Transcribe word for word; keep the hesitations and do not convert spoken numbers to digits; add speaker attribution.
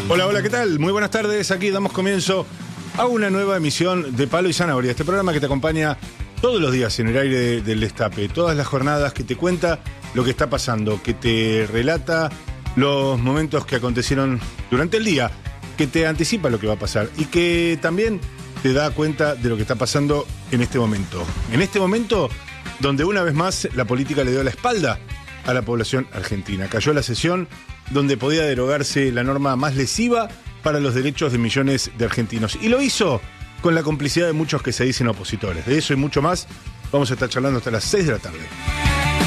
Speaker 1: Hola, hola, ¿qué tal? Muy buenas tardes. Aquí damos comienzo a una nueva emisión de Palo y Zanahoria, este programa que te acompaña todos los días en el aire de, del Destape, todas las jornadas, que te cuenta lo que está pasando, que te relata los momentos que acontecieron durante el día, que te anticipa lo que va a pasar y que también te da cuenta de lo que está pasando en este momento. En este momento donde una vez más la política le dio la espalda a la población argentina. Cayó la sesión donde podía derogarse la norma más lesiva para los derechos de millones de argentinos. Y lo hizo con la complicidad de muchos que se dicen opositores. De eso y mucho más vamos a estar charlando hasta las seis de la tarde.